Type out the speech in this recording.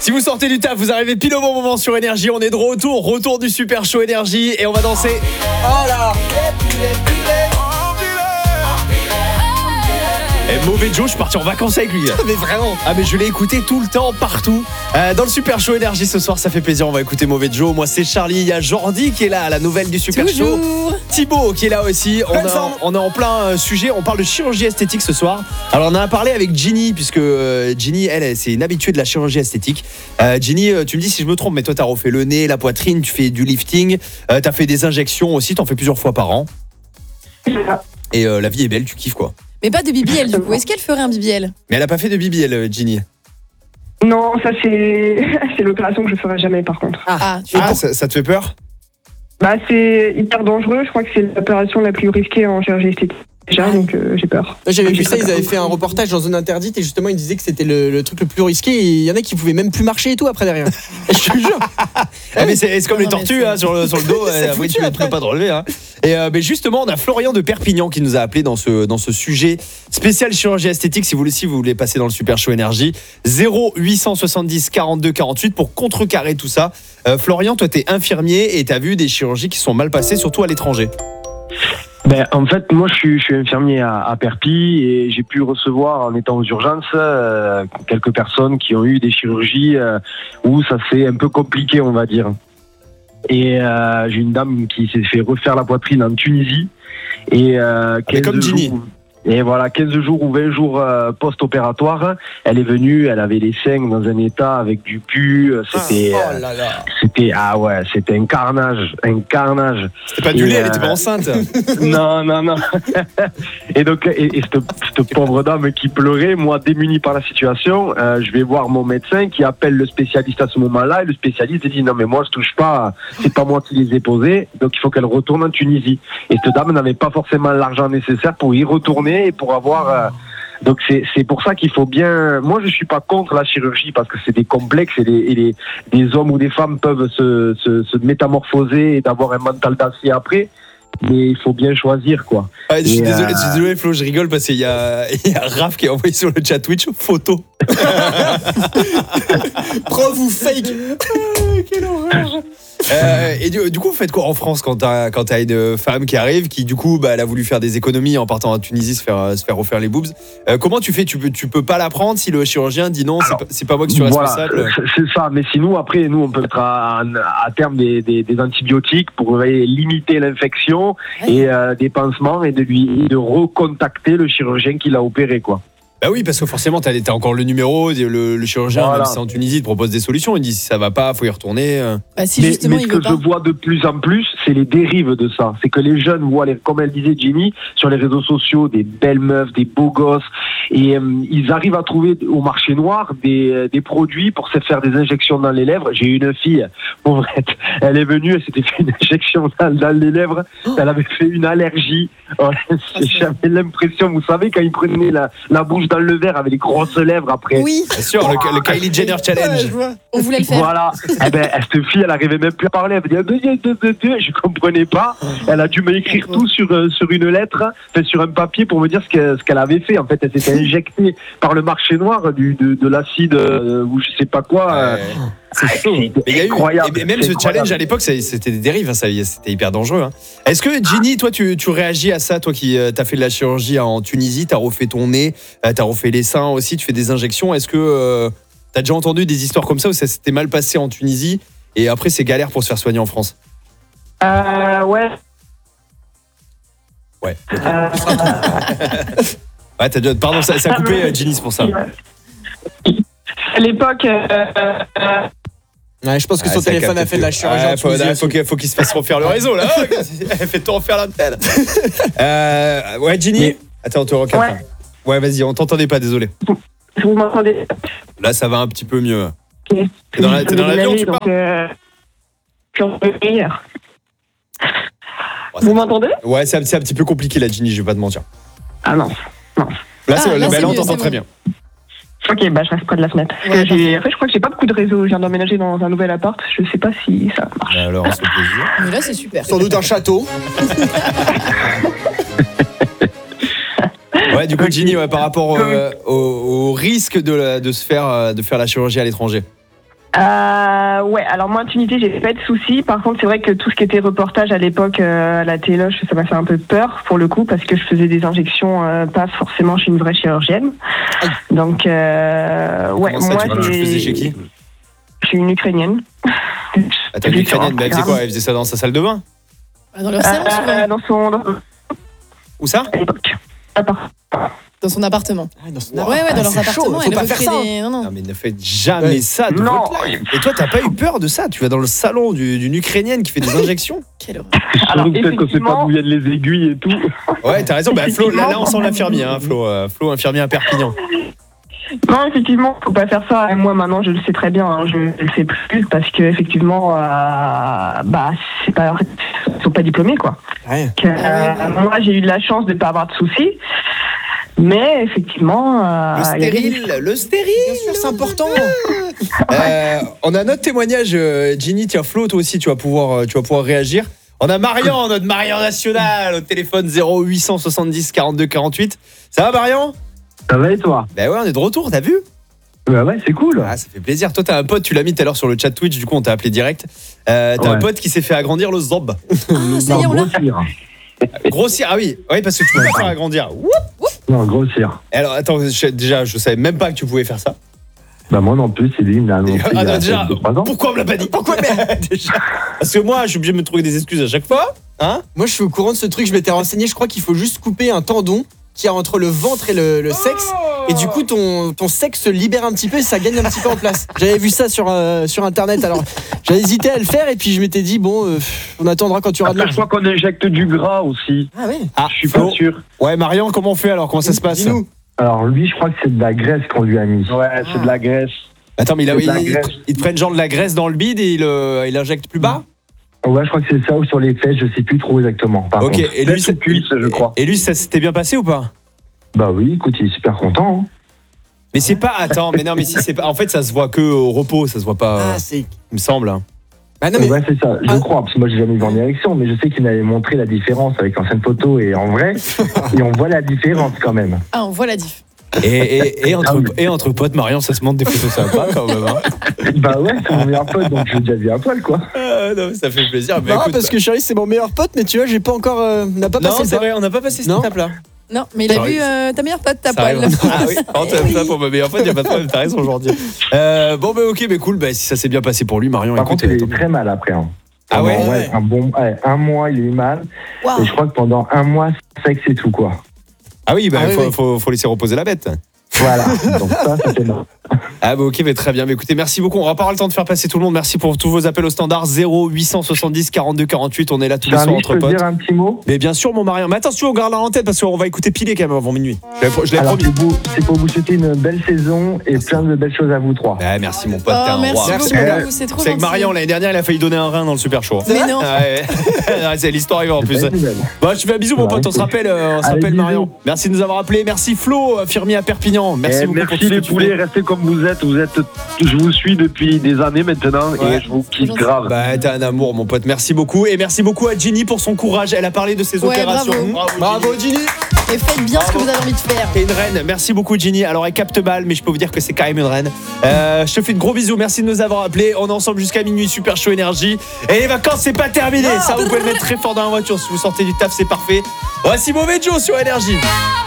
Si vous sortez du taf, vous arrivez pile au bon moment sur Énergie. On est de retour du Super Show Énergie et on va danser. Oh là. Et Mauvais Joe, je suis parti en vacances avec lui. Mais vraiment. Ah mais je l'ai écouté tout le temps, partout. Dans le Super Show Énergie ce soir, ça fait plaisir, on va écouter Mauvais Joe. Moi c'est Charlie, il y a Jordi qui est là à la nouvelle du Super Show. Thibaut qui est là aussi. On est en plein sujet, on parle de chirurgie esthétique ce soir. Alors on en a parlé avec Ginny, puisque Ginny, elle c'est une habituée de la chirurgie esthétique. Ginny, tu me dis si je me trompe, mais toi t'as refait le nez, la poitrine, tu fais du lifting, t'as fait des injections aussi, t'en fais plusieurs fois par an. Et la vie est belle, tu kiffes quoi. Mais pas de BBL du coup. Est-ce qu'elle ferait un BBL ? Mais elle a pas fait de BBL, Ginny. Non, ça c'est l'opération que je ferai jamais par contre. Ça te fait peur ? Bah c'est hyper dangereux, je crois que c'est l'opération la plus risquée en chirurgie esthétique. Déjà, donc j'ai peur. J'avais vu ça, ils avaient fait un reportage dans Zone Interdite et justement ils disaient que c'était le truc le plus risqué et il y en a qui pouvaient même plus marcher et tout après derrière. Je te jure. Mais c'est comme les tortues hein, sur le dos, après tu peux pas te relever. Hein. Et mais justement, on a Florian de Perpignan qui nous a appelé dans ce sujet spécial chirurgie esthétique. Si vous voulez passer dans le Super Show Énergie, 0870 42 48 pour contrecarrer tout ça. Florian, toi t'es infirmier et t'as vu des chirurgies qui sont mal passées, surtout à l'étranger. En fait, moi, je suis infirmier à Perpignan et j'ai pu recevoir, en étant aux urgences, quelques personnes qui ont eu des chirurgies où ça s'est un peu compliqué, on va dire. Et j'ai une dame qui s'est fait refaire la poitrine en Tunisie. Et comme Ginny. Et voilà, 15 jours ou 20 jours post-opératoire, elle est venue, elle avait les seins dans un état avec du pus, c'était un carnage. C'était pas du lait, elle était pas enceinte. Non. Et donc, cette pauvre dame qui pleurait, moi démuni par la situation, je vais voir mon médecin qui appelle le spécialiste à ce moment-là, et le spécialiste dit non mais moi je touche pas, c'est pas moi qui les ai posés, donc il faut qu'elle retourne en Tunisie. Et cette dame n'avait pas forcément l'argent nécessaire pour y retourner et pour avoir donc c'est pour ça qu'il faut bien. Moi je suis pas contre la chirurgie parce que c'est des complexes et des hommes ou des femmes peuvent se métamorphoser et d'avoir un mental d'acier après, mais il faut bien choisir quoi. Je suis désolé Flo, je rigole parce qu'il y a Raph qui a envoyé sur le chat Twitch photo. Preuve ou fake. Quelle horreur. Et du coup, vous faites quoi en France quand t'as une femme qui arrive, qui du coup, elle a voulu faire des économies en partant en Tunisie se faire refaire les boobs. Comment tu fais ? Tu peux pas la prendre si le chirurgien dit non, c'est pas moi qui suis responsable. Voilà, c'est ça. Mais sinon, après, nous, on peut mettre à terme des antibiotiques pour limiter l'infection et des pansements et de recontacter le chirurgien qui l'a opéré, quoi. Bah oui, parce que forcément, t'as encore le numéro, le chirurgien, même si c'est en Tunisie, il te propose des solutions. Il dit si ça va pas, faut y retourner. Mais ce que je vois de plus en plus, c'est les dérives de ça. C'est que les jeunes voient, comme elle disait Ginny, sur les réseaux sociaux, des belles meufs, des beaux gosses, et ils arrivent à trouver au marché noir des produits pour se faire des injections dans les lèvres. J'ai une fille, pauvrette, elle est venue, elle s'était fait une injection dans les lèvres, elle avait fait une allergie. J'avais l'impression, vous savez, quand ils prenaient la bouche dans le verre avec les grosses lèvres après. Oui. Bien sûr, le Kylie Jenner Challenge. On voulait le faire. Voilà. Cette fille, elle arrivait même plus à parler. Elle dit je comprenais pas. Elle a dû m'écrire tout sur une lettre, sur un papier pour me dire ce qu'elle avait fait. En fait, elle s'était injectée par le marché noir de l'acide ou je sais pas quoi. C'est chaud. Il y a incroyable. Et même ce challenge à l'époque, c'était des dérives, hein, c'était hyper dangereux. Hein. Est-ce que Ginny, toi, tu réagis à ça, toi qui t'as fait de la chirurgie en Tunisie, t'as refait ton nez, t'as refait les seins aussi, tu fais des injections. Est-ce que t'as déjà entendu des histoires comme ça où ça s'était mal passé en Tunisie et après c'est galère pour se faire soigner en France ? Ouais. Ouais. Ouais, pardon, ça a coupé Ginny, c'est pour ça. À l'époque. Ouais, je pense que son téléphone a fait de la chirurgie en Tunisie. Faut qu'il se fasse refaire le réseau là. Elle fait tout refaire l'antenne. Ouais, Ginny. Attends, on te recadre. Ouais, vas-y, on t'entendait pas, désolé. Vous m'entendez ? Là, ça va un petit peu mieux. Okay. T'es dans l'avion, tu parles ? Je suis en hier. Vous m'entendez ? Ouais, c'est un petit peu compliqué là, Ginny, je vais pas te mentir. Ah non. Là, on t'entend très bien. Ok, je reste près de la fenêtre. En fait, je crois que j'ai pas beaucoup de réseau. Je viens d'emménager dans un nouvel appart. Je sais pas si ça marche. Alors, c'est plaisir. Mais là, c'est super. Sans doute un château. Ouais, du coup, Ginny, par rapport au risque de faire la chirurgie à l'étranger. Ouais, alors moi, Trinité, j'ai pas de soucis. Par contre, c'est vrai que tout ce qui était reportage à l'époque à la téloche, ça m'a fait un peu peur pour le coup, parce que je faisais des injections pas forcément chez une vraie chirurgienne. Donc, ouais, Comment ça, moi, tu faisais chez qui? Chez une Ukrainienne. Attends, une Ukrainienne, mais elle faisait quoi? Elle faisait ça dans sa salle de bain? Dans leur salon, souvent. Où ça? À l'époque. Dans son appartement. Dans son Ouais, dans leurs appartements. Faut elle pas faire recrée ça. des... Non. Non mais ne faites jamais Ouais. ça de Non. votre life. Et toi t'as pas eu peur de ça? Tu vas dans le salon d'une Ukrainienne qui fait des injections? Quelle horreur. Alors, Surtout peut-être qu'on sait pas d'où viennent les aiguilles et tout. Ouais, t'as raison. Bah, Flo, là on sent l'infirmier, hein, Flo, infirmier à Perpignan. Non, effectivement, faut pas faire ça. Et moi, maintenant, je le sais très bien. Hein, je le sais plus parce que effectivement, bah, c'est pas, ils sont pas diplômés, quoi. Ouais. Donc, moi, j'ai eu de la chance de pas avoir de soucis, mais effectivement, Le il y avait des- stérile, le stérile. Bien sûr, c'est important. On a notre témoignage, Ginny. Tiens, Flo, toi aussi, tu vas pouvoir réagir. On a Marian, notre Marian national, au téléphone 0870 42 48. Ça va, Marian? Ça va et toi? Bah ouais, on est de retour, t'as vu? Bah ouais, c'est cool. Ah, ça fait plaisir. Toi, t'as un pote, tu l'as mis tout à l'heure sur le chat Twitch, du coup, on t'a appelé direct. T'as un Ouais. pote qui s'est fait agrandir le zob. Ah, ça y est, on l'a. Grossir. Grossir, ah oui, parce que tu peux pas faire agrandir. Oup. Non, grossir. Alors, attends, je savais même pas que tu pouvais faire ça. Bah moi non plus, c'est lui, il me l'a annoncé il y Ah, a non, déjà, 3 ans. pourquoi on me l'a pas dit? Pourquoi déjà? Parce que moi, je suis obligé de me trouver des excuses à chaque fois. Hein? Moi, je suis au courant de ce truc. Je m'étais renseigné. Je crois qu'il faut juste couper un tendon qui est entre le ventre et le sexe. Et du coup, ton sexe se libère un petit peu et ça gagne un petit peu en place. J'avais vu ça sur internet. Alors, j'avais hésité à le faire et puis je m'étais dit, bon, on attendra quand tu auras de Après, je l'argent. crois qu'on injecte du gras aussi. Ah ouais. Ah, Je suis pas sûr. Ouais, Marion, comment on fait alors? Comment ça se passe? Dis-nous. Alors lui, je crois que c'est de la graisse qu'on lui a mis. Ouais, c'est de la graisse. Attends, mais C'est de la ils graisse. te prennent genre de la graisse dans le bide et il injecte plus bas? Ouais, je crois que c'est ça ou sur les fesses, je sais plus trop exactement. Par Ok, contre. et lui, Fesses ou cuisses, je crois. Et lui, ça s'était bien passé ou pas? Bah oui, écoute, il est super content. Hein. Mais c'est pas. Attends, mais non, mais si c'est pas. En fait, ça se voit que au repos, ça se voit pas. Ah, c'est. Il me semble. Hein. Bah non, mais. Ouais, c'est ça, je Ah. crois, parce que moi j'ai jamais vu en érection, mais je sais qu'il m'avait montré la différence avec l'ancienne photo et en vrai, et on voit la différence quand même. Ah, on voit la diff. Et entre potes, Marion, ça se montre des photos sympas quand même. Hein. Bah ouais, c'est mon meilleur pote, donc je l'ai déjà vu à poil, quoi. Non, mais ça fait plaisir. Mais Non, écoute, parce que Charlie, c'est mon meilleur pote, mais tu vois, j'ai pas encore. On n'a pas non, passé le c'est pas. vrai, on n'a pas passé cette Non. étape-là. Non, mais il a Ça vu arrive. ta meilleure pote, ta Ça poêle. arrive. Ah oui, par contre, ça pour ma meilleure pote, il n'y a pas de problème, t'as raison aujourd'hui. Bon, bah ok, mais cool, bah, si ça s'est bien passé pour lui, Marion, Par écoute. contre, il tant est mieux. très mal après. Hein. Ah ouais? Pendant, un mois, il est mal. Waouh. Et je crois que pendant un mois, sexe et tout, quoi. Ah oui, bah, Ah oui, faut laisser reposer la bête. Voilà, donc ça c'est énorme. Ah bah ok, mais très bien. Mais écoutez, merci beaucoup. On va pas avoir le temps de faire passer tout le monde. Merci pour tous vos appels au standard 0870 42 48. On est là tous les soirs Charlie, je entre peux potes. dire un petit mot? Mais bien sûr, mon Marion. Mais attention, on garde la en tête parce qu'on va écouter Pilé quand même avant minuit. Je l'ai Alors, promis. c'est pour vous souhaiter une belle saison et plein de belles choses à vous trois. Ouais, merci mon pote. t'es Oh, un merci roi. beaucoup, c'est trop C'est que gentil. Marion, l'année dernière, il a failli donner un rein dans le super show. Mais non. Ouais. Ouais, c'est l'histoire arrivée en C'est plus. pas une nouvelle. Bon, je te fais un bisou, mon pote. On se rappelle, Allez, Marion. bisous. Merci de nous avoir appelés. Merci Flo, infirmier à Perpignan. Merci beaucoup pour Merci tout ce les que tu poulets, fais. restez comme vous êtes. Je vous suis depuis des années maintenant Ouais. et je vous kiffe gentil. grave. Bah, t'es un amour, mon pote. Merci beaucoup. Et merci beaucoup à Ginny pour son courage. Elle a parlé de ses Ouais, opérations. bravo. Bravo, Ginny. Et faites bien ce que vous avez envie de faire. T'es une reine. Merci beaucoup, Ginny. Alors, elle capte balle, mais je peux vous dire que c'est quand même une reine. Je te fais de gros bisous. Merci de nous avoir appelés. On est ensemble jusqu'à minuit. Super Show Énergie. Et les vacances, c'est pas terminé. Ça, vous pouvez le mettre très fort dans la voiture. Si vous sortez du taf, c'est parfait. Voici Mauvais Joe sur Énergie.